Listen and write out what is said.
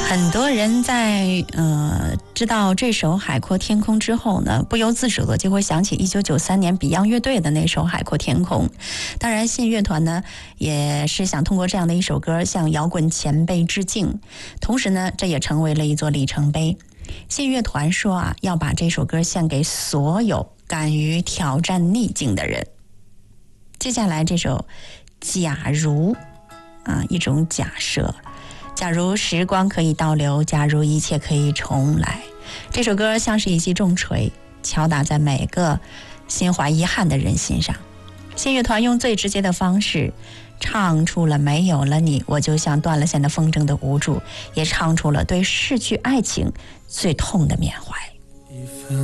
很多人在知道这首《海阔天空》之后呢，不由自主的就会想起1993年 Beyond 乐队的那首《海阔天空》。当然信乐团呢也是想通过这样的一首歌向摇滚前辈致敬，同时呢这也成为了一座里程碑。信乐团说啊，要把这首歌献给所有敢于挑战逆境的人。接下来这首假如一种假设，假如时光可以倒流，假如一切可以重来。这首歌像是一记重锤，敲打在每个心怀遗憾的人心上。信乐团用最直接的方式唱出了没有了你，我就像断了线的风筝的无助，也唱出了对逝去爱情最痛的缅怀。